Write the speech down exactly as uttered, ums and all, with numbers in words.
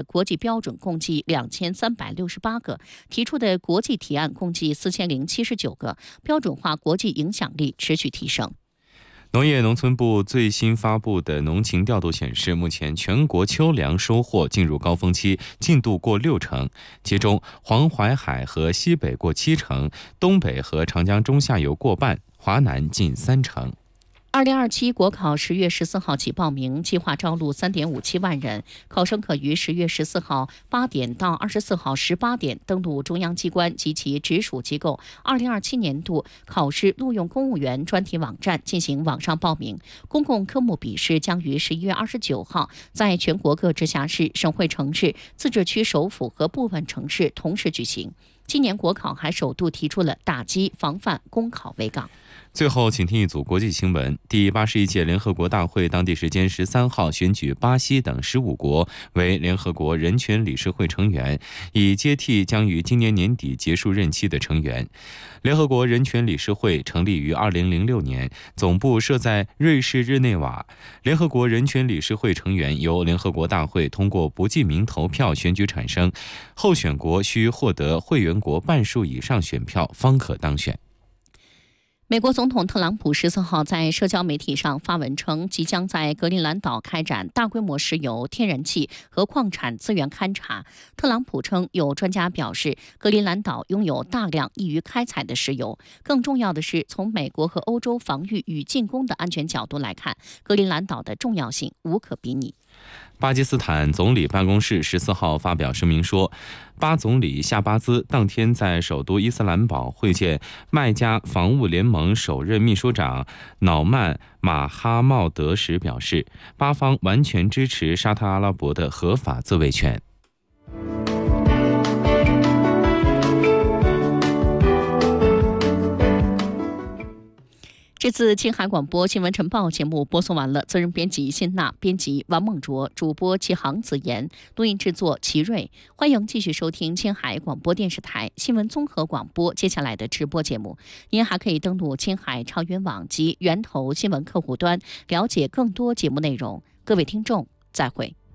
国际标准共计两千三百六十八个，提出的国际提案共计四千零七十九个，标准化国际影响力持续提升。 农业农村部最新发布的农情调度显示，目前全国秋粮收获进入高峰期，进度过六成，其中黄淮海和西北过七成，东北和长江中下游过半，华南近三成。 二零二七国考十月十四号起报名，计划招录三点五七万人，考生可于十月十四号八点到二十四号十八点登录中央机关及其直属机构二零二七年度考试录用公务员专题网站进行网上报名。公共科目笔试将于十一月二十九号在全国各直辖市、省会城市、自治区首府和部分城市同时举行。今年国考还首度提出了打击防范公考围岗。 最后，请听一组国际新闻。第八十一届联合国大会当地时间十三号选举巴西等十五国为联合国人权理事会成员，以接替将于今年年底结束任期的成员。联合国人权理事会成立于二零零六年，总部设在瑞士日内瓦。联合国人权理事会成员由联合国大会通过不记名投票选举产生，候选国需获得会员国半数以上选票方可当选。 美国总统特朗普十四号在社交媒体上发文称，即将在格陵兰岛开展大规模石油、天然气和矿产资源勘察。特朗普称，有专家表示，格陵兰岛拥有大量易于开采的石油。更重要的是，从美国和欧洲防御与进攻的安全角度来看，格陵兰岛的重要性无可比拟。 巴基斯坦总理办公室十四号发表声明说，巴总理夏巴兹当天在首都伊斯兰堡会见麦加防务联盟首任秘书长瑙曼·马哈茂德时表示，巴方完全支持沙特阿拉伯的合法自卫权。 这次青海广播新闻晨报节目播送完了，责任编辑辛娜，编辑王梦卓，主播齐航子言，录音制作齐瑞。欢迎继续收听青海广播电视台新闻综合广播接下来的直播节目。您还可以登录青海超云网及源头新闻客户端，了解更多节目内容。各位听众，再会。